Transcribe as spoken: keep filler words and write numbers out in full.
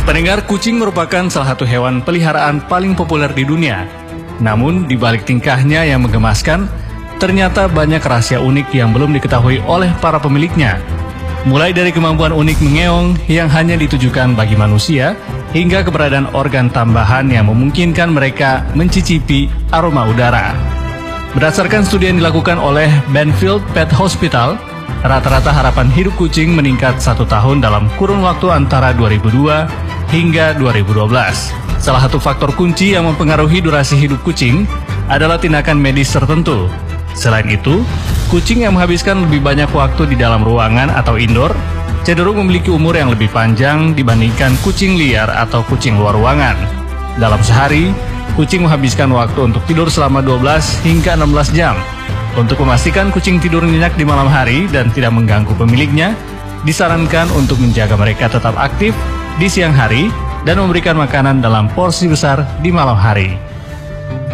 Pendengar, kucing merupakan salah satu hewan peliharaan paling populer di dunia. Namun, di balik tingkahnya yang menggemaskan, ternyata banyak rahasia unik yang belum diketahui oleh para pemiliknya. Mulai dari kemampuan unik mengeong yang hanya ditujukan bagi manusia, hingga keberadaan organ tambahan yang memungkinkan mereka mencicipi aroma udara. Berdasarkan studi yang dilakukan oleh Benfield Pet Hospital, rata-rata harapan hidup kucing meningkat satu tahun dalam kurun waktu antara dua ribu dua hingga dua ribu dua belas. Salah satu faktor kunci yang mempengaruhi durasi hidup kucing adalah tindakan medis tertentu. Selain itu, kucing yang menghabiskan lebih banyak waktu di dalam ruangan atau indoor cenderung memiliki umur yang lebih panjang dibandingkan kucing liar atau kucing luar ruangan. Dalam sehari, kucing menghabiskan waktu untuk tidur selama dua belas hingga enam belas jam. Untuk memastikan kucing tidur nyenyak di malam hari dan tidak mengganggu pemiliknya, disarankan untuk menjaga mereka tetap aktif di siang hari dan memberikan makanan dalam porsi besar di malam hari.